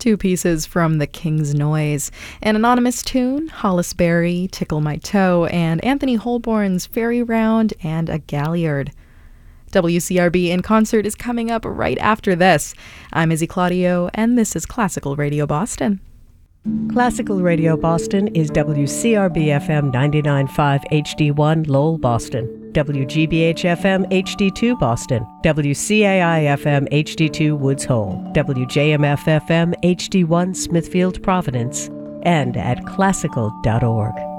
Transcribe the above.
Two pieces from The King's Noise, an anonymous tune, Hollis Berry, Tickle My Toe, and Anthony Holborn's Fairy Round and a Galliard. WCRB in Concert is coming up right after this. I'm Izzy Claudio, and this is Classical Radio Boston. Classical Radio Boston is WCRB-FM 99.5 HD1 Lowell, Boston, WGBH-FM HD2 Boston, WCAI-FM HD2 Woods Hole, WJMF-FM HD1 Smithfield, Providence, and at classical.org.